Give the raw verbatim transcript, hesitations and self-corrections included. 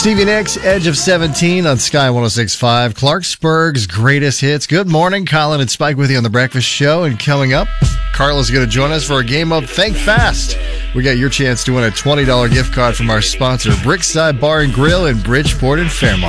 Stevie Nicks, Edge of seventeen on Sky one oh six point five. Clarksburg's greatest hits. Good morning. Colin and Spike with you on The Breakfast Show. And coming up, Carla's going to join us for a game of Think Fast. We got your chance to win a twenty dollars gift card from our sponsor, Brickside Bar and Grill in Bridgeport and Fairmont.